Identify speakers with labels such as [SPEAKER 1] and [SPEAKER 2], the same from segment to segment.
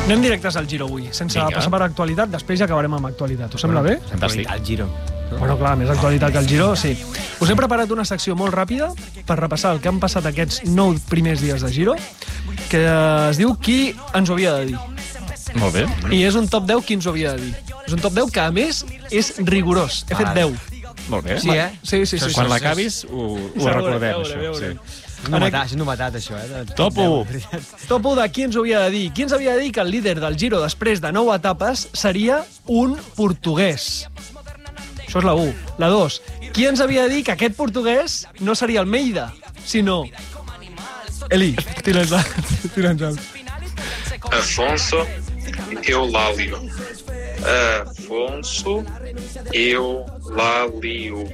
[SPEAKER 1] Anem directes al Giro avui, sense passar per actualitat, després ja acabarem amb actualitat. Us sembla bé?
[SPEAKER 2] Fantàstic.
[SPEAKER 3] El Giro.
[SPEAKER 1] Bueno, clar, més actualitat que el Giro, sí. Us he preparat una secció molt ràpida per repassar el que han passat aquests 9 primers dies de Giro, que es diu Qui ens ho havia de dir.
[SPEAKER 2] Molt bé.
[SPEAKER 1] I és un top 10 qui ens ho havia de dir. És un top 10 que, a més, és rigorós. He fet 10.
[SPEAKER 2] Molt bé.
[SPEAKER 3] Sí, eh?
[SPEAKER 1] Sí.
[SPEAKER 2] Quan l'acabis ho recordem, això. Sí.
[SPEAKER 3] És novetat, això, eh?
[SPEAKER 2] Top 1.
[SPEAKER 1] Top 1 de qui ens ho havia de dir. Qui ens havia de dir que el líder del Giro després de 9 etapes seria un portuguès? Això és la 1. La 2. Qui ens havia de dir que aquest portuguès no seria Almeida, sinó... Eli, tira'ns-el.
[SPEAKER 4] Afonso Eulálio. Afonso Eulálio.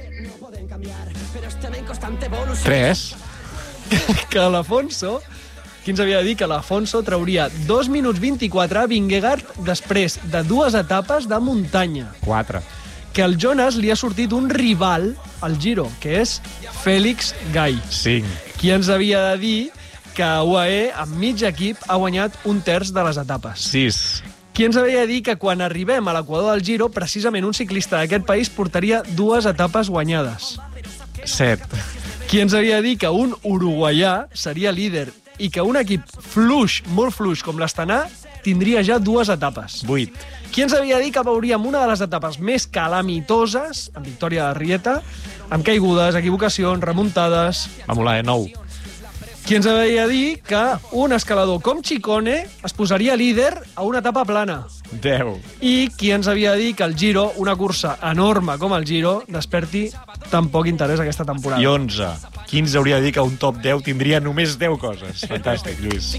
[SPEAKER 2] 3.
[SPEAKER 1] Que l'Afonso... Qui ens havia de dir que l'Afonso trauria 2 minuts 24 a Vingegaard després de 2 etapes de muntanya.
[SPEAKER 2] 4.
[SPEAKER 1] Que el Jonas li ha sortit un rival al Giro, que és Félix Gay.
[SPEAKER 2] 5.
[SPEAKER 1] Qui ens havia de dir que UAE, amb mig equip, ha guanyat 1/3 de les etapes.
[SPEAKER 2] 6.
[SPEAKER 1] Qui ens havia de dir que quan arribem a l'equador del Giro, precisament un ciclista d'aquest país portaria 2 etapes guanyades.
[SPEAKER 2] 7.
[SPEAKER 1] Qui ens havia de dir que un uruguaià seria líder i que un equip fluix, molt fluix, com l'Astana, tindria ja 2 etapes.
[SPEAKER 2] 8.
[SPEAKER 1] Qui ens havia de dir que veuríem una de les etapes més calamitoses, en victòria de Rieta, amb caigudes, equivocacions, remuntades...
[SPEAKER 2] Va molar, 9.
[SPEAKER 1] Qui ens havia de dir que un escalador com Ciccone es posaria líder a una etapa plana.
[SPEAKER 2] 10.
[SPEAKER 1] I qui ens havia de dir que el Giro, una cursa enorme com el Giro, desperti tan poc interès aquesta temporada.
[SPEAKER 2] I 11. Qui ens hauria de dir que un top 10 tindria només 10 coses? Fantàstic, Lluís.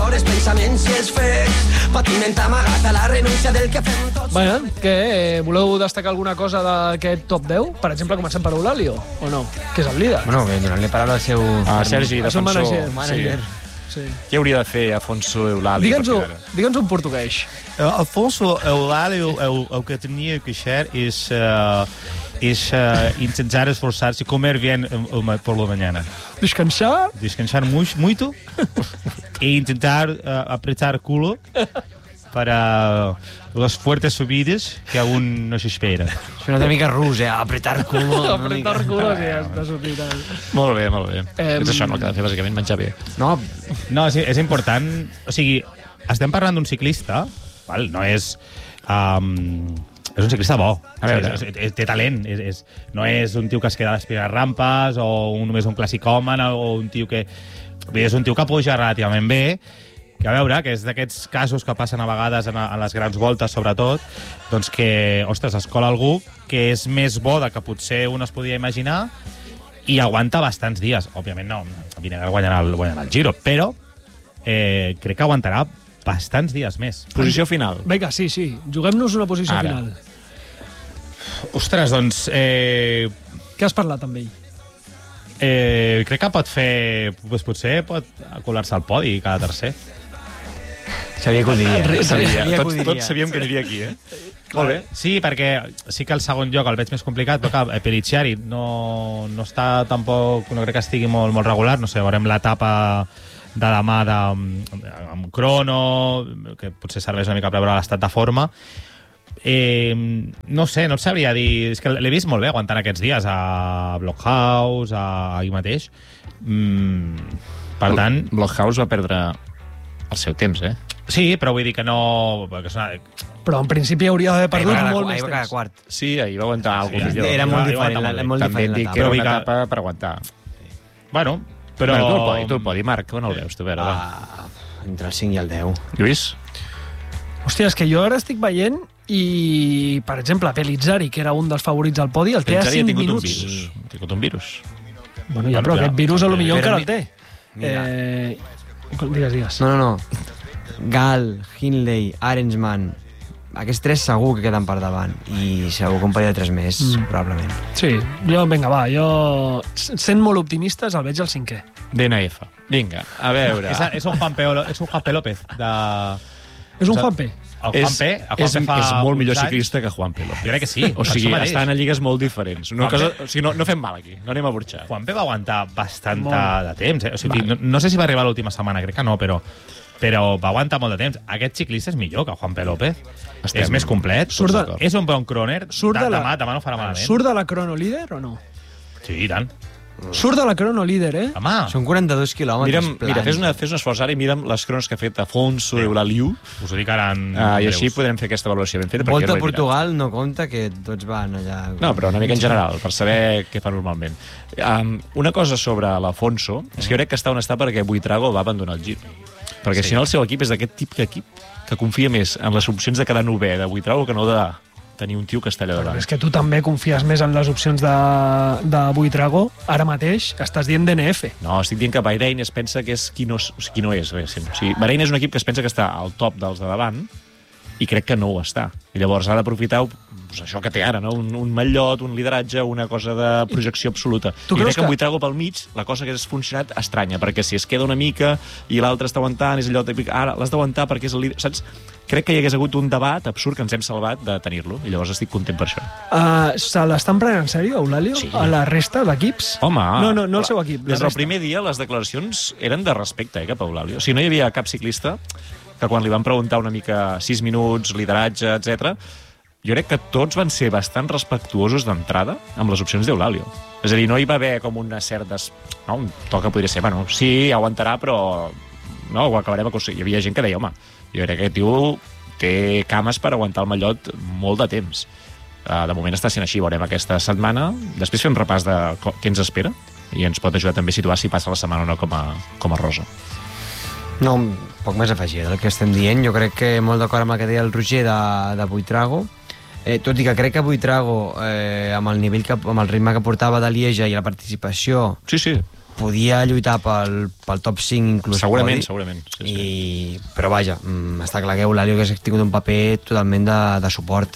[SPEAKER 1] Bueno, què? Voleu destacar alguna cosa d'aquest top 10? Per exemple, comencem per Eulàlio, o no? Que és el líder.
[SPEAKER 3] Bueno, donant-li paraula al seu...
[SPEAKER 2] Sergi,
[SPEAKER 1] El seu
[SPEAKER 2] defensor.
[SPEAKER 1] manager. Sí.
[SPEAKER 2] Què hauria de fer Afonso Eulálio?
[SPEAKER 1] Digue'ns un portuguès.
[SPEAKER 5] Afonso Eulálio, o que tenia que ser és intentar esforzarse, comer bien por la mañana. Descansar mucho e intentar apretar culo para las fuertes subidas que aún no se espera.
[SPEAKER 3] És una mica rus, apretar culo.
[SPEAKER 1] Apretar culo, sí, està sortit.
[SPEAKER 2] Molt bé, molt bé. És això el que ha de fer, bàsicament, menjar bé.
[SPEAKER 3] No,
[SPEAKER 5] és important. O sigui, estem parlant d'un ciclista, val? No és... és un ciclista bo. A veure, té talent. No és un tio que es queda a les primeres rampes o només un clàssicòman o un tio que... És un tio que puja relativament bé, que a veure, que és d'aquests casos que passen a vegades en les grans voltes, sobretot, doncs que, ostres, es cola algú que és més bo del que potser un es podia imaginar i aguanta bastants dies. Òbviament no, Vingegaard guanyarà el Giro, però crec que aguantarà bastants dies més.
[SPEAKER 2] Posició final.
[SPEAKER 1] Vinga, sí. Juguem-nos una posició
[SPEAKER 2] Ara.
[SPEAKER 1] final.
[SPEAKER 5] Ostres, doncs...
[SPEAKER 1] Què has parlat amb ell?
[SPEAKER 5] Crec que pot fer... Potser pot colar-se al podi cada tercer.
[SPEAKER 3] sabia que ho diria.
[SPEAKER 2] Tots sabíem que aniria aquí, eh?
[SPEAKER 5] Molt bé. Sí, perquè sí que el segon lloc el veig més complicat, però clar, Pellicciari no està tampoc... No crec que estigui molt regular, no sé, veurem l'etapa de demà amb crono, que potser serveix una mica per veure l'estat de forma. No sé, no et sabria dir... És que l'he vist molt bé aguantant aquests dies a Blockhouse, ahir mateix. Per tant...
[SPEAKER 2] Blockhouse va perdre el seu temps, eh?
[SPEAKER 5] Sí, però vull dir que no...
[SPEAKER 1] Però en principi hauria d'haver perdut molt més temps.
[SPEAKER 3] Quart.
[SPEAKER 2] Sí, ahir va aguantar alguna millor.
[SPEAKER 3] Era molt diferent.
[SPEAKER 2] També et dic que era una etapa per aguantar.
[SPEAKER 5] Bueno, però...
[SPEAKER 2] Tu el podi, Marc, on el veus? Tu, veure,
[SPEAKER 3] Entre el 5 i el 10.
[SPEAKER 2] Lluís?
[SPEAKER 1] Hòstia, és que jo ara estic veient i, per exemple, Pellizzari, que era un dels favorits al podi, el té a 5 minuts.
[SPEAKER 2] Ha tingut un virus.
[SPEAKER 1] Bueno, ja, però aquest virus potser encara el té. Digues.
[SPEAKER 3] No. Gal, Hindley, Arensman, aquests 3 segur que queden per davant i segur que un parell de 3 més, probablement.
[SPEAKER 1] Sí, jo sent molt optimistes el veig al 5è.
[SPEAKER 2] DNF. Vinga, a veure.
[SPEAKER 5] És un Juanpe López de...
[SPEAKER 1] És un Juanpe?
[SPEAKER 2] És molt millor ciclista que Juanpe López.
[SPEAKER 5] Jo crec que sí.
[SPEAKER 2] O sigui, estan a lligues molt diferents. No fem mal aquí, no anem a burxar.
[SPEAKER 5] Juanpe va aguantar bastant de temps. O sigui, no sé si va arribar l'última setmana, crec que no, però però va aguantar molt de temps. Aquest ciclista és millor que Juanpe López.
[SPEAKER 2] Estem
[SPEAKER 5] És més complet.
[SPEAKER 1] Surt de-
[SPEAKER 5] És un bon croner. Demà no farà malament.
[SPEAKER 1] Surt de la crono líder o no?
[SPEAKER 5] Sí, i tant.
[SPEAKER 1] Surt de la crono líder, eh?
[SPEAKER 5] Home,
[SPEAKER 3] Són 42 quilòmetres
[SPEAKER 2] Mira, fes un esforç ara i mira'm les cronos que ha fet Afonso Eulaliu,
[SPEAKER 5] us ho dic ara en
[SPEAKER 2] i així
[SPEAKER 5] breus.
[SPEAKER 2] podrem fer aquesta avaluació ben feta. perquè
[SPEAKER 3] Volta
[SPEAKER 2] no
[SPEAKER 3] a
[SPEAKER 2] he mirat.
[SPEAKER 3] Portugal no compta, que tots van allà...
[SPEAKER 2] No, però una mica en general, per saber què fa normalment. Una cosa sobre l'Afonso és que jo crec que està on està perquè Buitrago va abandonar el Giro. Perquè si no el seu equip és d'aquest tip d'equip que confia més en les opcions de quedar novè de Buitrago que no de tenir un tio que està allà
[SPEAKER 1] Però
[SPEAKER 2] davant.
[SPEAKER 1] és que tu també confies més en les opcions de Buitrago. Ara mateix estàs dient DNF.
[SPEAKER 2] No, estic dient que Bahrein es pensa que és qui no és. O sigui, Bahrein és un equip que es pensa que està al top dels de davant i crec que no ho està. I llavors ha d'aprofitar doncs, això que té ara, no? Un mallot, un lideratge, una cosa de projecció absoluta.
[SPEAKER 1] Tu
[SPEAKER 2] I
[SPEAKER 1] creus
[SPEAKER 2] crec que amb Buitrago pel mig la cosa que ha funcionat estranya, perquè si es queda una mica i l'altre està aguantant, és allò típic, ara l'has d'aguantar perquè és el líder, saps? Crec que hi hagués hagut un debat absurd que ens hem salvat de tenir-lo, i llavors estic content per això.
[SPEAKER 1] Se l'estan prenent en sèrio, Eulalio?
[SPEAKER 2] Sí.
[SPEAKER 1] A la resta d'equips?
[SPEAKER 2] Home,
[SPEAKER 1] No el seu equip.
[SPEAKER 2] Des del primer dia les declaracions eren de respecte cap a Eulàlio. O sigui, no hi havia cap ciclista que quan li van preguntar una mica 6 minuts, lideratge, etc, jo crec que tots van ser bastant respectuosos d'entrada amb les opcions d'Eulàlio. És a dir, no hi va haver com una certa... No, un to que podria ser, bueno, sí, aguantarà, però no, ho acabarem aconseguint. Hi havia gent que deia, home, jo crec que aquest tio té cames per aguantar el mallot molt de temps. De moment està sent així, veurem aquesta setmana. Després fem repàs de què ens espera i ens pot ajudar també a situar si passa la setmana o no com a rosa.
[SPEAKER 3] No, poc més a afegir del que estem dient. Jo crec que molt d'acord amb el que deia el Roger de Buitrago. Tot i que crec que Buitrago, amb el nivell amb el ritme que portava de Lieja i la participació,
[SPEAKER 2] Sí.
[SPEAKER 3] podia lluitar pel top 5 inclús.
[SPEAKER 2] Segurament.
[SPEAKER 3] Sí. Però vaja, està clar que Eulàlio hagués tingut un paper totalment de suport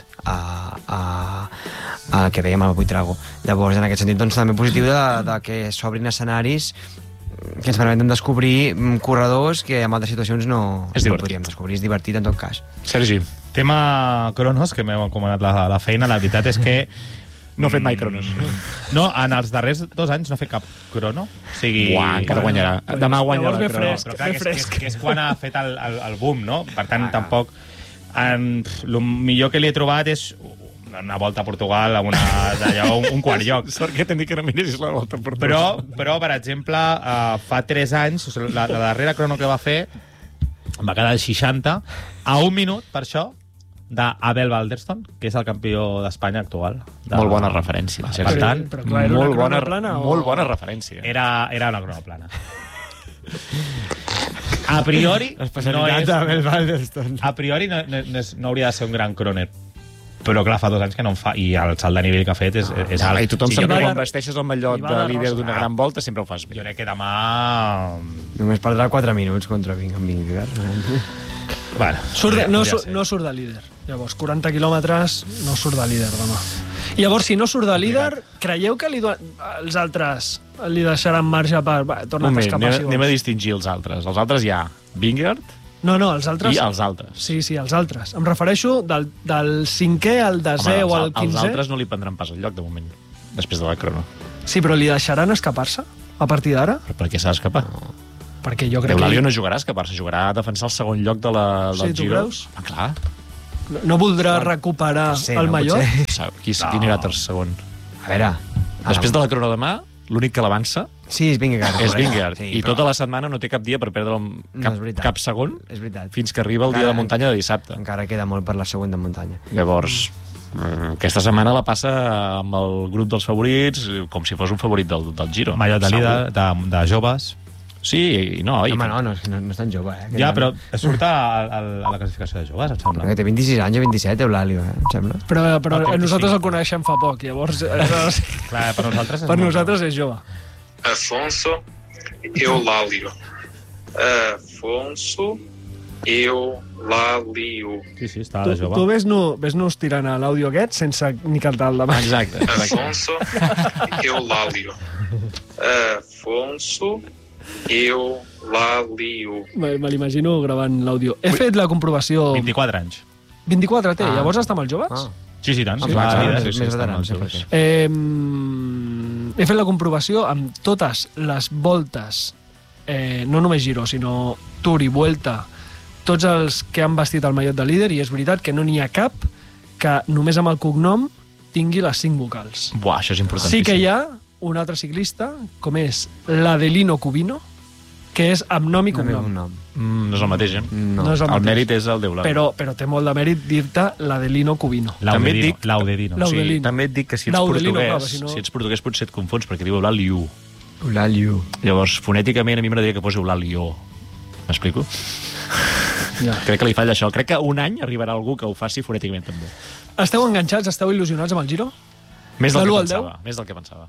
[SPEAKER 3] a que dèiem al Buitrago. Llavors, en aquest sentit, doncs, també positiu de que s'obrin escenaris que ens permeten descobrir corredors que en altres situacions no podríem descobrir. És divertit, en tot cas.
[SPEAKER 2] Sergi.
[SPEAKER 5] Tema cronos, que m'heu encomanat la feina, la veritat és que
[SPEAKER 2] no he fet mai cronos.
[SPEAKER 5] No, en els darrers 2 anys no he fet cap crono. O sigui...
[SPEAKER 2] Uah, encara guanyarà. Demà guanya la crono.
[SPEAKER 5] Però clar, que és quan ha fet el boom, no? Per tant, tampoc... El millor que li he trobat és una volta a Portugal amb un quart lloc.
[SPEAKER 2] Sort que t'hem dit que no miris la volta a Portugal.
[SPEAKER 5] Però per exemple, fa 3 anys, o sigui, la darrera crono que va fer va quedar el 60 a 1 minut, per això, d'Abel Balderston, que és el campió d'Espanya actual.
[SPEAKER 2] Molt bona referència.
[SPEAKER 5] Per tant,
[SPEAKER 1] però clar, era una crono plana o...
[SPEAKER 2] Molt bona referència.
[SPEAKER 5] Era una crono plana. A priori no hauria de ser un gran croner, però clar, fa 2 anys que no en fa, i el salt de nivell que ha fet és alt.
[SPEAKER 2] I tothom
[SPEAKER 5] Sí,
[SPEAKER 2] sap que
[SPEAKER 1] va
[SPEAKER 2] quan
[SPEAKER 1] de-
[SPEAKER 2] vesteixes el mallot
[SPEAKER 1] i va
[SPEAKER 2] de
[SPEAKER 1] de
[SPEAKER 2] líder
[SPEAKER 1] rosa.
[SPEAKER 2] d'una gran volta sempre ho fas
[SPEAKER 5] Jo
[SPEAKER 2] bé.
[SPEAKER 5] crec que demà...
[SPEAKER 3] Només perdrà 4 minuts contra Vingegaard.
[SPEAKER 5] Bueno,
[SPEAKER 1] No surt de líder. Llavors, 40 quilòmetres, no surt de líder demà. I llavors, si no surt de líder, creieu que els altres li deixaran marge per... Va, torna a
[SPEAKER 2] Un
[SPEAKER 1] escapar,
[SPEAKER 2] moment,
[SPEAKER 1] si
[SPEAKER 2] anem a
[SPEAKER 1] vols.
[SPEAKER 2] distingir els altres. Els altres hi ha Vingegaard
[SPEAKER 1] No, els altres...
[SPEAKER 2] i els altres.
[SPEAKER 1] Sí, els altres. Em refereixo del 5è al 10è o al 15è.
[SPEAKER 2] Els altres no li prendran pas el lloc, de moment, després de la crono.
[SPEAKER 1] Sí, però li deixaran escapar-se a partir d'ara?
[SPEAKER 2] Però per què s'ha d'escapar?
[SPEAKER 1] Perquè jo crec
[SPEAKER 2] Eulàlio
[SPEAKER 1] que...
[SPEAKER 2] no jugarà a escapar-se, jugarà a defensar el segon lloc del
[SPEAKER 1] Sí, tu
[SPEAKER 2] Giro.
[SPEAKER 1] creus?
[SPEAKER 2] Ah, clar.
[SPEAKER 1] No voldrà recuperar el mallot?
[SPEAKER 2] Quin era el segon?
[SPEAKER 3] A veure...
[SPEAKER 2] Després de la crono demà, l'únic que l'avança
[SPEAKER 3] Sí, és Vingegaard.
[SPEAKER 2] és Vingegaard.
[SPEAKER 3] Sí,
[SPEAKER 2] I tota la setmana no té cap dia per perdre
[SPEAKER 3] No, és veritat.
[SPEAKER 2] cap segon
[SPEAKER 3] És veritat.
[SPEAKER 2] fins que arriba el dia de muntanya de dissabte.
[SPEAKER 3] Encara queda molt per la següent de muntanya.
[SPEAKER 2] Llavors, aquesta setmana la passa amb el grup dels favorits com si fos un favorit del Giro.
[SPEAKER 5] mallot de
[SPEAKER 2] Segur.
[SPEAKER 5] líder, de joves.
[SPEAKER 2] Sí, i no. I
[SPEAKER 3] Home, no és tan jove, eh?
[SPEAKER 5] Ja, però surt a la classificació de joves, em sembla.
[SPEAKER 3] Que té 26 anys o 27, Eulàlio, em sembla.
[SPEAKER 1] Però
[SPEAKER 5] Ah,
[SPEAKER 1] nosaltres
[SPEAKER 5] 25.
[SPEAKER 1] el coneixem fa poc, llavors...
[SPEAKER 5] Clar, per nosaltres és
[SPEAKER 1] per
[SPEAKER 5] molt
[SPEAKER 1] nosaltres és jove.
[SPEAKER 4] Afonso Eulálio. Afonso Eulálio.
[SPEAKER 5] Sí, estava de
[SPEAKER 1] Tu
[SPEAKER 5] jove.
[SPEAKER 1] ves-nos tirant a l'àudio aquest sense ni cantar al davant.
[SPEAKER 2] Exacte.
[SPEAKER 4] Afonso Eulálio. Afonso Eulálio.
[SPEAKER 1] Me l'imagino gravant l'àudio. He fet la comprovació...
[SPEAKER 5] 24 anys.
[SPEAKER 1] 24 té, llavors està amb els joves?
[SPEAKER 3] Ah.
[SPEAKER 5] Sí, tant.
[SPEAKER 3] Sí,
[SPEAKER 5] clar,
[SPEAKER 3] clar,
[SPEAKER 5] líder,
[SPEAKER 3] més
[SPEAKER 5] està
[SPEAKER 3] veteran,
[SPEAKER 5] amb els
[SPEAKER 3] sempre
[SPEAKER 5] joves.
[SPEAKER 3] té.
[SPEAKER 1] He fet la comprovació amb totes les voltes, no només Giro, sinó Tour i Vuelta, tots els que han vestit el mallot de líder, i és veritat que no n'hi ha cap que només amb el cognom tingui les 5 vocals.
[SPEAKER 2] Buah, això és importantíssim.
[SPEAKER 1] Sí que hi ha un altre ciclista, com és l'Adelino Cubino, que és amb nom i cognom.
[SPEAKER 3] No.
[SPEAKER 2] No és el mateix, eh?
[SPEAKER 3] No.
[SPEAKER 1] No és el
[SPEAKER 2] El
[SPEAKER 1] mateix.
[SPEAKER 2] mèrit és el d'Eulàlia.
[SPEAKER 1] Però té molt de mèrit dir-te l'Adelino Cubino.
[SPEAKER 2] També et dic-
[SPEAKER 5] Laudedino.
[SPEAKER 1] Lau-
[SPEAKER 2] Sí,
[SPEAKER 1] Laudelino.
[SPEAKER 2] també et dic que si ets
[SPEAKER 1] Laudelino,
[SPEAKER 2] portuguès,
[SPEAKER 1] clar, si no-
[SPEAKER 2] si ets portuguès potser et confons, perquè diu Eulàliu.
[SPEAKER 3] Eulàliu.
[SPEAKER 2] Llavors, fonèticament, a mi m'agradaria que fos Eulàlio. M'explico?
[SPEAKER 1] Ja.
[SPEAKER 2] Crec que li falla això. Crec que un any arribarà algú que ho faci fonèticament també.
[SPEAKER 1] Esteu enganxats, esteu il·lusionats amb el Giro?
[SPEAKER 2] Més del
[SPEAKER 1] De
[SPEAKER 2] que
[SPEAKER 1] l'1 al
[SPEAKER 2] pensava. Més del que pensava.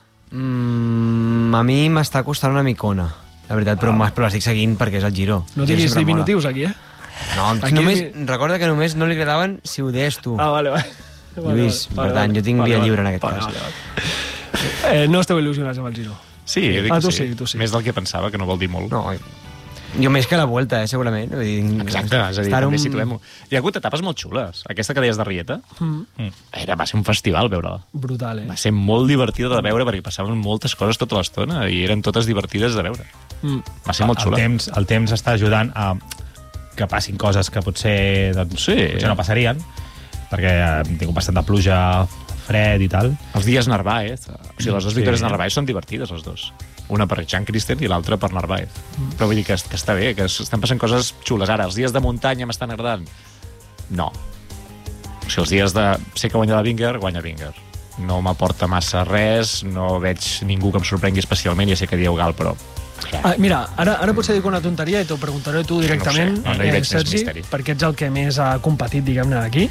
[SPEAKER 3] A mi m'està costant una micona, la veritat, però l'estic seguint perquè és el Giro.
[SPEAKER 1] No
[SPEAKER 3] I
[SPEAKER 1] diguis
[SPEAKER 3] sempre mola.
[SPEAKER 1] diminutius aquí,
[SPEAKER 3] No,
[SPEAKER 1] Aquí-
[SPEAKER 3] recorda que només no li agradaven si ho deies tu.
[SPEAKER 1] Ah, vale.
[SPEAKER 3] Lluís, per tant, jo tinc via lliure en aquest cas.
[SPEAKER 1] No esteu il·lusionats amb el Giro.
[SPEAKER 2] Sí, jo dic
[SPEAKER 1] Ah,
[SPEAKER 2] que
[SPEAKER 1] tu
[SPEAKER 2] sí.
[SPEAKER 1] sí, tu sí.
[SPEAKER 2] Més del que pensava, que no vol dir molt.
[SPEAKER 3] No, jo més que la Vuelta, segurament. Vull dir,
[SPEAKER 2] Exacte, és a dir,
[SPEAKER 3] estar
[SPEAKER 2] també situem-ho. Hi ha hagut etapes molt xules. Aquesta que deies de Rieta, va ser un festival veure-la.
[SPEAKER 1] Brutal,
[SPEAKER 2] Va ser molt divertida de veure perquè passaven moltes coses tota l'estona i eren totes divertides de veure. Va ser molt xula.
[SPEAKER 5] El temps està ajudant a que passin coses que potser, doncs,
[SPEAKER 2] Sí.
[SPEAKER 5] potser no passarien, perquè hem tingut bastanta pluja, fred i tal.
[SPEAKER 2] Els dies Narváez, o sigui, les dues
[SPEAKER 5] Sí.
[SPEAKER 2] victòries de Narváez són divertides, les dues. Una per Jan Christen i l'altra per Narváez. Però vull dir que està bé, que estan passant coses xules. Ara, els dies de muntanya m'estan agradant? No. O sigui, els dies de... Sé que guanya guanya Vingegaard. No m'aporta massa res, no veig ningú que em sorprengui especialment, ja sé que dieu Gal, però...
[SPEAKER 1] Ah, mira, ara potser dic una tonteria i t'ho preguntaré a tu directament,
[SPEAKER 2] No ho sé, no hi veig més
[SPEAKER 1] Sergi,
[SPEAKER 2] misteri.
[SPEAKER 1] perquè ets el que més ha competit, diguem-ne, d'aquí.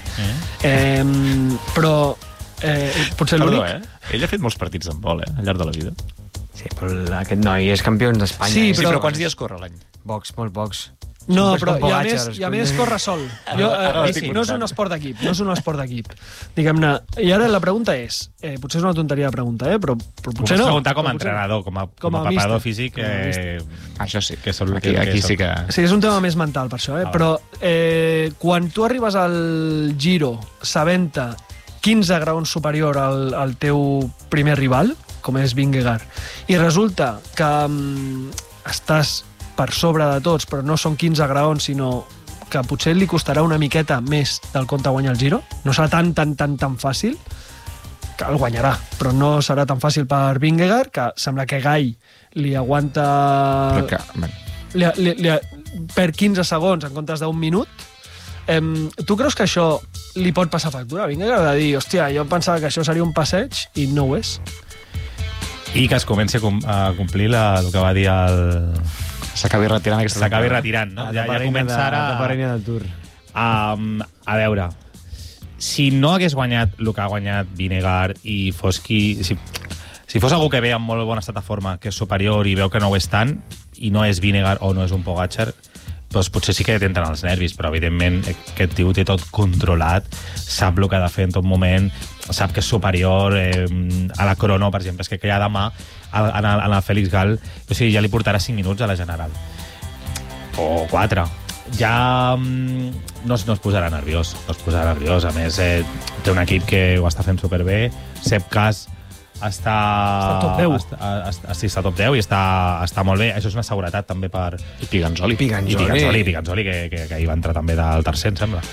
[SPEAKER 1] Però potser
[SPEAKER 2] Perdó,
[SPEAKER 1] l'únic...
[SPEAKER 2] Ell ha fet molts partits d'handbol, al llarg de la vida.
[SPEAKER 3] Sí, però aquest noi és campió d'Espanya.
[SPEAKER 1] Sí,
[SPEAKER 2] Sí, però quants dies corre l'any?
[SPEAKER 3] Pocs, molt pocs.
[SPEAKER 1] No,
[SPEAKER 3] Sempre
[SPEAKER 1] però
[SPEAKER 3] és com
[SPEAKER 1] i a
[SPEAKER 3] Pogačar,
[SPEAKER 1] més, corre sol.
[SPEAKER 2] Ara l'estic
[SPEAKER 1] No és un esport d'equip, no és un esport d'equip. Diguem-ne, i ara la pregunta és, potser és una tonteria de pregunta, però potser no.
[SPEAKER 5] preguntar com a
[SPEAKER 1] Però potser no.
[SPEAKER 5] entrenador, com a
[SPEAKER 1] míster.
[SPEAKER 5] preparador físic,
[SPEAKER 1] Com a míster.
[SPEAKER 2] Això sí.
[SPEAKER 5] que són-
[SPEAKER 2] Aquí sí que...
[SPEAKER 1] Sí, és un tema més mental, per això, però quan tu arribes al Giro sabent-te 15 graons superior al teu primer rival, com és Vingegaard, i resulta que estàs per sobre de tots, però no són 15 graons, sinó que potser li costarà una miqueta més del compte guanyar el Giro, no serà tan fàcil, que el guanyarà, però no serà tan fàcil per Vingegaard, que sembla que Gai li aguanta...
[SPEAKER 2] Però que, bueno,
[SPEAKER 1] Per 15 segons en comptes d'un minut. Tu creus que això li pot passar factura a Vingegaard? De dir, hòstia, jo pensava que això seria un passeig i no ho és.
[SPEAKER 5] I que es comenci a complir el que va dir el...
[SPEAKER 2] s'acabi retirant aquesta
[SPEAKER 5] S'acabi
[SPEAKER 2] temporada.
[SPEAKER 5] retirant, no? Ja comença ara...
[SPEAKER 3] La reina del Tour.
[SPEAKER 5] A veure, si no hagués guanyat el que ha guanyat Vingegaard i fos qui... Si fos algú que ve amb molt bon estat de forma, que és superior i veu que no ho és tant, i no és Vingegaard o no és un Pogačar, doncs potser sí que t'entren els nervis, però evidentment aquest tio té tot controlat, sap el que ha de fer en tot moment, sap que és superior a la crono, per exemple, és que ja demà en el Félix Gal, o sigui, ja li portarà 5 minuts a la general. O 4. Ja no es posarà nerviós, no es posarà nerviós. A més, té un equip que ho està fent superbé. Sepp Kuss està
[SPEAKER 1] top 10.
[SPEAKER 5] Sí, està top 10 i està molt bé. Això és una seguretat també per...
[SPEAKER 2] I Piganzoli.
[SPEAKER 5] Piganzoli, que hi va entrar també del tercer, em sembla.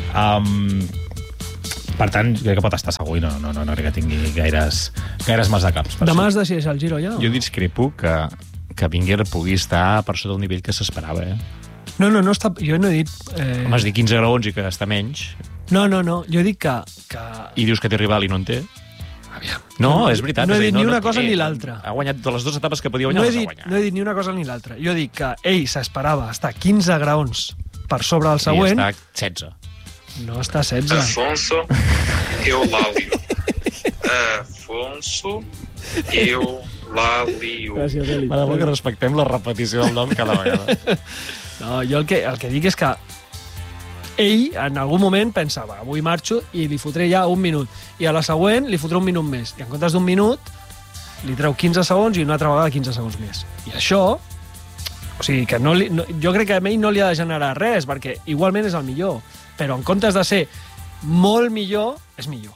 [SPEAKER 5] Per tant, crec que pot estar segur i no crec que tingui gaires mals de caps.
[SPEAKER 1] Demà es decideix el Giro ja?
[SPEAKER 2] Jo discrepo que Vingegaard pugui estar per sota del nivell que s'esperava,
[SPEAKER 1] No està... Jo no he dit...
[SPEAKER 2] Home, has dit 15 graons i que està menys,
[SPEAKER 1] No, jo he dit que...
[SPEAKER 2] i dius que té rival i no en té. No, és veritat.
[SPEAKER 1] No he
[SPEAKER 2] és a dir,
[SPEAKER 1] dit ni una cosa
[SPEAKER 2] té.
[SPEAKER 1] ni l'altra.
[SPEAKER 2] Ha guanyat de les dues etapes que podia
[SPEAKER 1] No
[SPEAKER 2] guanyar,
[SPEAKER 1] he
[SPEAKER 2] les ha
[SPEAKER 1] dit
[SPEAKER 2] guanyat.
[SPEAKER 1] ni una cosa ni l'altra. Jo dic que ell s'esperava estar 15 graons per sobre del següent.
[SPEAKER 2] I està 16.
[SPEAKER 1] No està 16.
[SPEAKER 4] Afonso Eulálio. Afonso Eulálio.
[SPEAKER 1] Gràcies, Eli.
[SPEAKER 2] M'agrada que respectem la repetició del nom cada vegada.
[SPEAKER 1] No, jo el que dic és que ell en algun moment pensava, avui marxo i li fotré ja un minut. I a la següent li fotré un minut més. I en comptes d'un minut li treu 15 segons i una altra vegada 15 segons més. I això, o sigui, que jo crec que a ell no li ha de generar res, perquè igualment és el millor. Però en comptes de ser molt millor, és millor.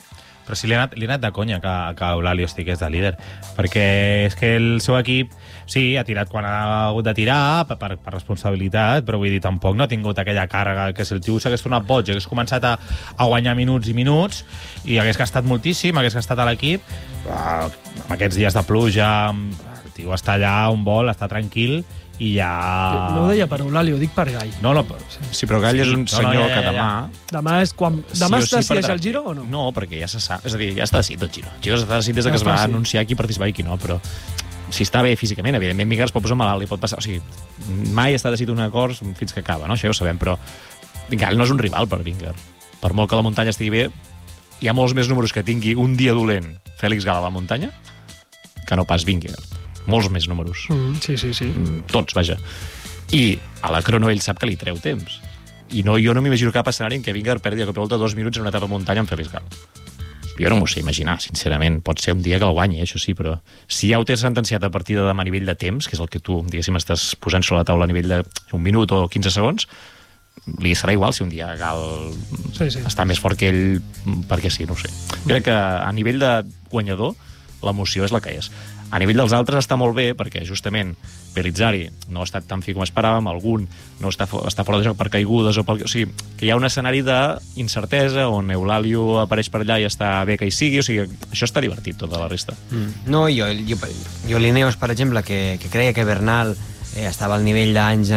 [SPEAKER 5] Però sí, li ha anat de conya que Eulàlia estigués de líder, perquè és que el seu equip sí, ha tirat quan ha hagut de tirar per responsabilitat, però vull dir, tampoc no ha tingut aquella càrrega que si el tio s'hagués tornat boig, hagués començat a guanyar minuts i minuts i hagués gastat moltíssim, hagués gastat a l'equip, amb aquests dies de pluja, el tio està allà on vol, està tranquil i ja...
[SPEAKER 1] No ho deia per Eulàlia, ho dic per Gai.
[SPEAKER 5] No,
[SPEAKER 2] Sí, però Gall és un senyor que demà...
[SPEAKER 1] Demà és quan... Demà es decideix el Giro o no?
[SPEAKER 2] No, perquè ja se sap. És a dir, ja està decidit el Giro. El Giro està decidit des que es va anunciar qui participava i qui no, però si està bé físicament, evidentment, Vingegaard es pot posar malalt, li pot passar... O sigui, mai està decidit un acord fins que acaba, no? Això ja ho sabem, però Gall no és un rival per Vingegaard. Per molt que la muntanya estigui bé, hi ha molts més números que tingui un dia dolent Félix Gall a la muntanya que no pas Vingegaard. Molts més números.
[SPEAKER 1] Sí.
[SPEAKER 2] Tots, vaja. I a la crono ell sap que li treu temps. I no, jo no m'imagino cap escenari en què Vingegaard perdi a cop de volta 2 minuts en una etapa de muntanya amb Félix Gall. Jo no m'ho sé imaginar, sincerament. Pot ser un dia que el guanyi, això sí, però si ja ho tens sentenciat a partir de demà a nivell de temps, que és el que tu, diguéssim, estàs posant sobre la taula a nivell de un minut o 15 segons, li serà igual si un dia Gall està més fort que ell, perquè sí, no ho sé. Crec que a nivell de guanyador l'emoció és la que és. A nivell dels altres està molt bé, perquè justament Pellizzari no ha estat tan fi com esperàvem, algun no està fora de joc per caigudes, o sigui, que hi ha un escenari d'incertesa on Eulàlio apareix per allà i està bé que hi sigui, o sigui, això està divertit, tota la resta.
[SPEAKER 3] No, jo l'Ineos, per exemple, que creia que Bernal estava al nivell d'anys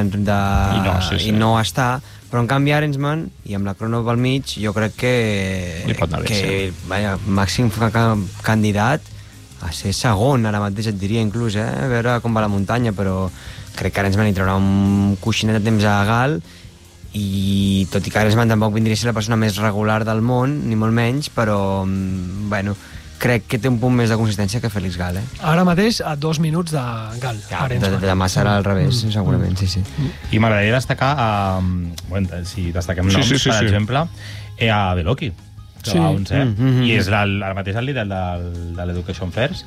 [SPEAKER 3] i no està, però en canvi Arensman, i amb la crono pel mig, jo crec que màxim candidat a ser segon, ara mateix et diria inclús, a veure com va la muntanya, però crec que Arensman hi traurà un coixinet de temps a Gall, i tot i que Arensman tampoc vindria a ser la persona més regular del món, ni molt menys, però bueno, crec que té un punt més de consistència que Félix Gall.
[SPEAKER 1] Ara mateix a 2 minuts de Gall.
[SPEAKER 3] Demà serà al revés, segurament, sí.
[SPEAKER 5] I m'agradaria destacar, si destaquem noms, per exemple, a Beloki, que va a 11, i és ara mateix el líder de l'Education First.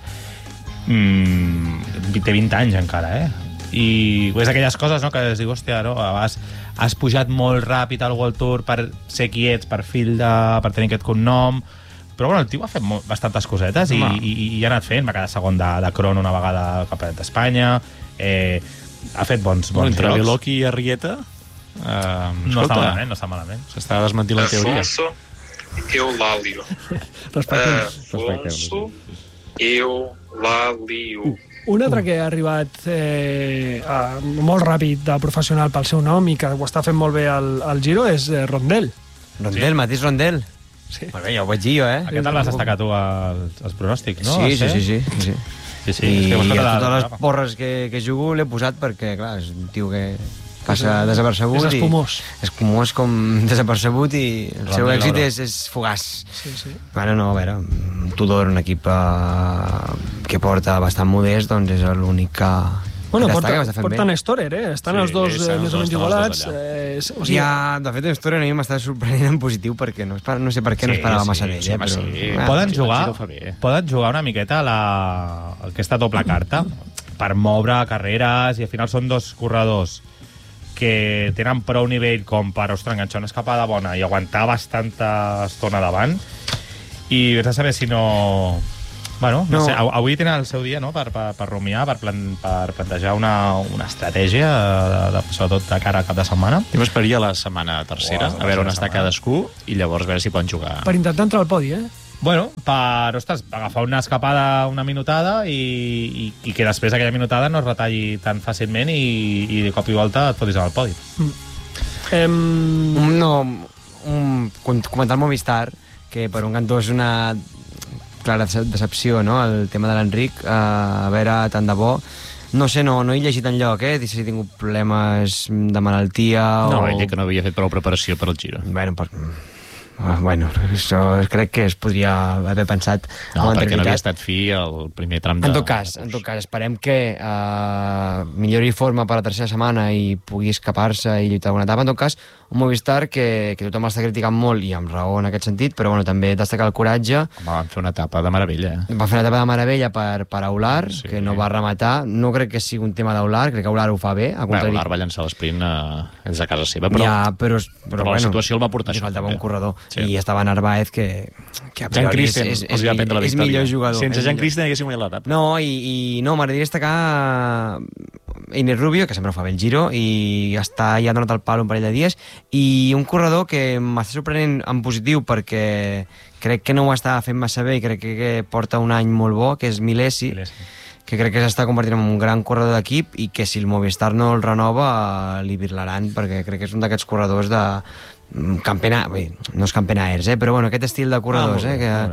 [SPEAKER 5] Té 20 anys encara, i és d'aquelles coses, no, que es diu, hòstia, no, has pujat molt ràpid al World Tour per ser qui ets, per tenir aquest cognom, però bueno, el tio ha fet bastantes cosetes i ha anat fent, va quedar segon de crono una vegada al Campionat d'Espanya, ha fet bons
[SPEAKER 2] entre
[SPEAKER 5] jocs.
[SPEAKER 2] Beloki i Arrieta
[SPEAKER 5] no està malament.
[SPEAKER 2] S'està desmentint la teoria.
[SPEAKER 4] Eulàlio. Afonso Eulàlio.
[SPEAKER 1] Un altre que ha arribat molt ràpid de professional pel seu nom i que ho està fent molt bé al Giro és Rondel.
[SPEAKER 3] Mateix Rondel.
[SPEAKER 1] Sí.
[SPEAKER 3] Molt bé, ja ho vaig dir jo,
[SPEAKER 5] Aquest el vas destacar tu als pronòstics, no?
[SPEAKER 3] Sí. I a totes les porres que jugo l'he posat perquè, clar, és un tio que passa desapercebut.
[SPEAKER 1] És espumós.
[SPEAKER 3] Espumós com desapercebut i el seu èxit és fugaç.
[SPEAKER 1] Sí.
[SPEAKER 3] Bueno, no, a veure, Tudor, un equip que porta bastant modest, doncs és l'únic que...
[SPEAKER 1] Bueno, porten Storer, estan els dos més o menys igualats.
[SPEAKER 3] De fet, Storer a mi m'està sorprenent en positiu perquè no sé per què no esperava massa d'ell.
[SPEAKER 5] Poden jugar una miqueta aquesta doble carta per moure carreres i al final són dos corredors que tenen prou nivell com per enganxar una escapada bona i aguantar bastanta estona davant, i vés a saber si no... Bueno, no sé, avui tenen el seu dia, no?, per rumiar, per plantejar una estratègia, sobretot de cara a cap de setmana.
[SPEAKER 2] Jo m'esperaria la setmana tercera, a veure on està cadascú, i llavors veure si poden jugar.
[SPEAKER 1] Per intentar entrar al podi,
[SPEAKER 5] Bueno, per agafar una escapada, una minutada, i que després aquella minutada no es retalli tan fàcilment i de cop i volta et fotis al podi.
[SPEAKER 3] Comentar el Movistar, que per un cantó és una clara decepció, no?, el tema de l'Enric, a veure, tant de bo. No sé, no he llegit enlloc, si he tingut problemes de malaltia
[SPEAKER 2] No, ell que no havia fet prou preparació per al Giro.
[SPEAKER 3] Bueno, això crec que es podria haver pensat
[SPEAKER 2] amb perquè no havia estat fi el primer tram
[SPEAKER 3] En tot cas, esperem que millori forma per la tercera setmana i pugui escapar-se i lluitar una etapa. En tot cas, un Movistar que tothom està criticant molt, i amb raó en aquest sentit, però bueno, també destacar el coratge.
[SPEAKER 2] Van fer una etapa de meravella.
[SPEAKER 3] Van fer una etapa de meravella per Aular, que no va rematar. No crec que sigui un tema d'Aular, crec que Aular ho fa bé.
[SPEAKER 2] Aular va llançar l'esprint des de casa seva, però
[SPEAKER 3] la situació
[SPEAKER 2] el va portar
[SPEAKER 3] això. Faltava un corredor. i estava Narváez, que a
[SPEAKER 2] Jan
[SPEAKER 3] priori
[SPEAKER 2] Christen els va prendre la
[SPEAKER 3] és
[SPEAKER 2] victòria.
[SPEAKER 3] millor jugador.
[SPEAKER 2] Sense Jan Christen haguéssim guanyat l'etapa.
[SPEAKER 3] No, i no, m'agradaria destacar Iner Rubio, que sempre ho fa bé el Giro, i ja ha donat el pal un parell de dies, i un corredor que m'està sorprenent en positiu perquè crec que no ho està fent massa bé i crec que porta un any molt bo, que és Milesi, que crec que s'està convertint en un gran corredor d'equip i que si el Movistar no el renova li virlaran, perquè crec que és un d'aquests corredors de no és campenaers, però bueno, aquest estil de corredors,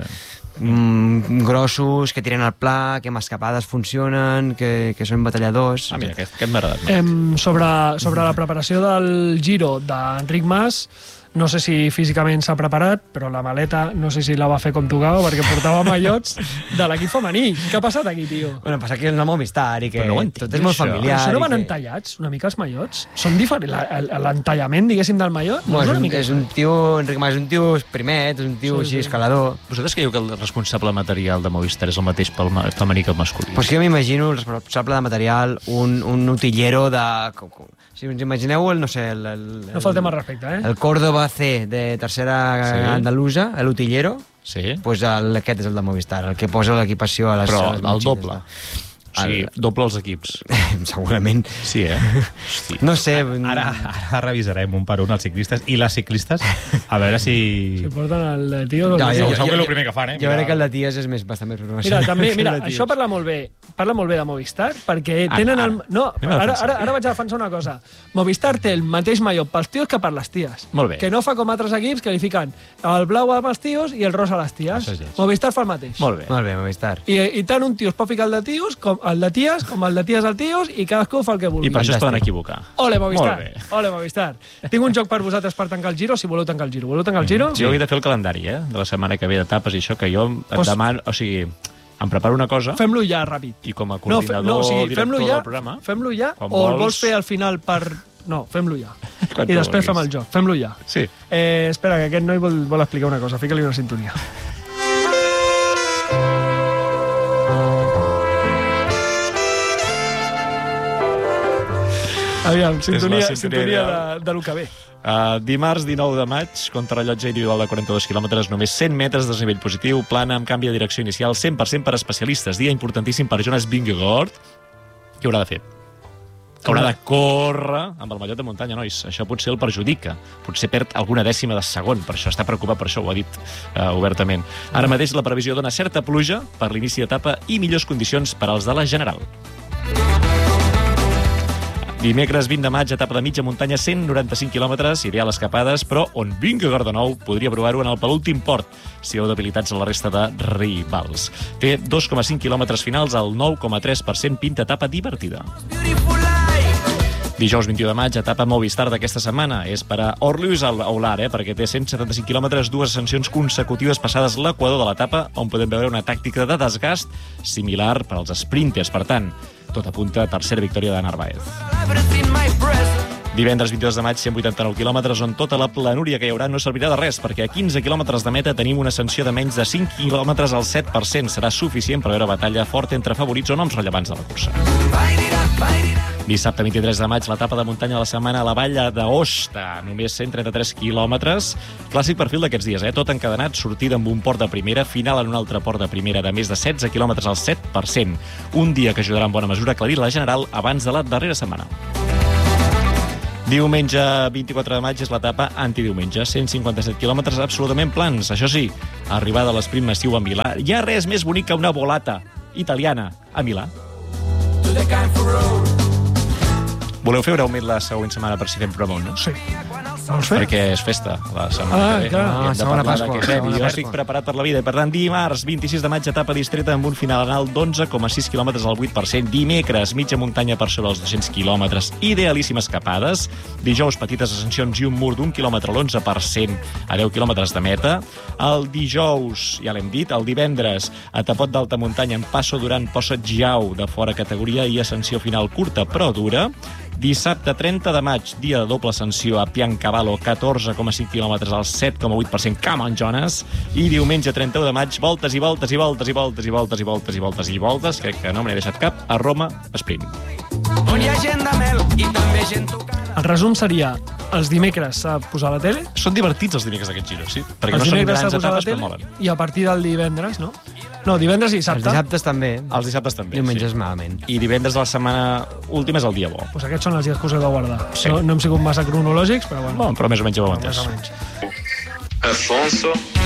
[SPEAKER 3] grossos, que tiren al pla, que amb escapades funcionen, que són batalladors.
[SPEAKER 2] Mira, aquest m'ha agradat.
[SPEAKER 1] Sobre la preparació del Giro d'Enric Mas, no sé si físicament s'ha preparat, però la maleta no sé si la va fer com tocava, perquè portava mallots de l'equip femení. Què ha passat aquí, tio?
[SPEAKER 3] Bueno, passa que és el Movistar i que tot és molt familiar.
[SPEAKER 1] Però això no van entallats, una mica els mallots? Són diferents? L'entallament, diguéssim, del mallot? No
[SPEAKER 3] és un tio, Enric Mas és un tio primet, és un tio així escalador.
[SPEAKER 2] Vosaltres creieu que el responsable material de Movistar és el mateix pel femení que el masculí?
[SPEAKER 3] Pues que jo m'imagino el responsable de material, un utillero de... Si us imagineu, no sé...
[SPEAKER 1] No faltem al respecte,
[SPEAKER 3] el Córdoba C de tercera andalusa, l'utillero, pues aquest és el de Movistar, el que posa l'equipació a les...
[SPEAKER 2] Però el doble. Sí, doble els equips.
[SPEAKER 3] Segurament.
[SPEAKER 2] Sí,
[SPEAKER 3] Hosti. No sé.
[SPEAKER 5] Ara revisarem un per un els ciclistes i les ciclistes, a veure si...
[SPEAKER 1] Si porten el de tios...
[SPEAKER 5] Segur que és el primer que fan,
[SPEAKER 3] Jo crec que el de ties és bastant més
[SPEAKER 1] professional. Mira, això parla molt bé de Movistar, perquè tenen el... No, ara vaig a defensar una cosa. Movistar té el mateix mallot pels tios que per les ties.
[SPEAKER 2] Molt bé.
[SPEAKER 1] Que no fa com altres equips que li fiquen el blau amb els tios i el rosa a les ties. Movistar fa el mateix.
[SPEAKER 2] Molt bé.
[SPEAKER 3] Molt bé, Movistar.
[SPEAKER 1] I tant un tio es pot ficar el de tios com el de ties, com el de ties al tios, i cadascú fa el que vulgui.
[SPEAKER 2] I per això es poden equivocar.
[SPEAKER 1] Ole, Movistar. Ole, Movistar. Tinc un joc per vosaltres per tancar el Giro, si voleu tancar el Giro. Voleu tancar el Giro?
[SPEAKER 2] Jo he de fer el calendari, de la setmana que ve d'etapes i això, que jo et demano... O sigui, em preparo una cosa...
[SPEAKER 1] Fem-lo ja, ràpid.
[SPEAKER 2] I com a coordinador, director del programa...
[SPEAKER 1] Fem-lo ja, o el vols fer al final per... No, fem-lo ja. I després fem el joc. Fem-lo ja.
[SPEAKER 2] Sí.
[SPEAKER 1] Espera, que aquest noi vol explicar una cosa. Fica-li una sintonia. Aviam, sintonia de lo que ve.
[SPEAKER 2] Dimarts 19 de maig, contrarellotge individual de 42 quilòmetres, només 100 metres de desnivell positiu, plana amb canvi de direcció inicial, 100% per especialistes. Dia importantíssim per Jonas Vingegaard. Què haurà de fer? Haurà de córrer amb el mallot de muntanya, nois. Això potser el perjudica. Potser perd alguna dècima de segon. Per això està preocupat, per això ho ha dit obertament. Ara mateix la previsió dona certa pluja per l'inici d'etapa i millors condicions per als de la General. Dimecres 20 de maig, etapa de mitja muntanya, 195 quilòmetres, ideal escapades, però on Vingegaard de nou podria provar-ho en el penúltim port, si heu debilitats a la resta de rivals. Té 2,5 quilòmetres finals, al 9,3% pinta etapa divertida. Dijous 21 de maig, etapa Movistar d'aquesta setmana. És per a Orluis Aular, perquè té 175 quilòmetres, dues ascensions consecutives passades l'equador de l'etapa, on podem veure una tàctica de desgast similar per als sprinters. Per tant, tot apunta a tercera victòria de Narváez. Divendres 22 de maig, 189 quilòmetres, on tota la planúria que hi haurà no servirà de res, perquè a 15 quilòmetres de meta tenim una ascensió de menys de 5 quilòmetres al 7%. Serà suficient per veure batalla forta entre favorits o noms rellevants de la cursa. Dissabte 23 de maig, l'etapa de muntanya de la setmana a la vall d'Aosta, només 133 quilòmetres. Clàssic perfil d'aquests dies, tot encadenat, sortida amb un port de primera, final en un altre port de primera de més de 16 quilòmetres al 7%. Un dia que ajudarà en bona mesura a aclarir la General abans de la darrera setmana. Diumenge 24 de maig és l'etapa antidiumenge, 157 quilòmetres absolutament plans. Això sí, arribada a l'esprint massiu a Milà, hi ha res més bonic que una volata italiana a Milà. Voleu fer breument la següent setmana per si fem promo, no?
[SPEAKER 1] Sí. Vols fer?
[SPEAKER 2] Perquè és festa la setmana que ve.
[SPEAKER 3] Clar. Segona Pasqua.
[SPEAKER 2] Jo estic preparat per la vida. Per tant, dimarts 26 de maig, etapa distreta amb un final anal d'11,6 quilòmetres al 8%. Dimecres, mitja muntanya per sobre els 200 quilòmetres. Idealíssimes escapades. Dijous, petites ascensions i un mur d'1 quilòmetre a l'11% a 10 quilòmetres de meta. El dijous, ja l'hem dit, el divendres, etapot d'alta muntanya en Passo Duran, Posa Giau, de fora categoria i ascensió final curta però dura. Dissabte 30 de maig, dia de doble ascensió a Piancavall Cavallo, 14,5 quilòmetres al 7,8%, Come on Jonas, i diumenge 31 de maig, voltes i voltes i voltes i voltes i voltes i voltes i voltes i voltes, crec que no me n'he deixat cap, a Roma, sprint.
[SPEAKER 1] El resum seria, els dimecres s'ha de posar a la tele,
[SPEAKER 2] Són divertits els dimecres d'aquest Giro, sí? Perquè
[SPEAKER 1] els
[SPEAKER 2] no són
[SPEAKER 1] dimecres s'ha
[SPEAKER 2] grans
[SPEAKER 1] de posar a la
[SPEAKER 2] etapes, però
[SPEAKER 1] tele,
[SPEAKER 2] molen.
[SPEAKER 1] i a partir del divendres, no? No, divendres i
[SPEAKER 3] Els
[SPEAKER 1] dissabte.
[SPEAKER 3] dissabtes també.
[SPEAKER 2] Els dissabtes també,
[SPEAKER 3] Diumenges
[SPEAKER 2] sí.
[SPEAKER 3] malament.
[SPEAKER 2] I divendres de la setmana última és el dia bo.
[SPEAKER 1] Pues aquests són els dies que us heu de guardar.
[SPEAKER 2] Sí.
[SPEAKER 1] No hem sigut massa cronològics, però bueno.
[SPEAKER 2] Bon, però més o menys ho heu
[SPEAKER 1] Més
[SPEAKER 2] entès.
[SPEAKER 1] o menys.
[SPEAKER 4] Afonso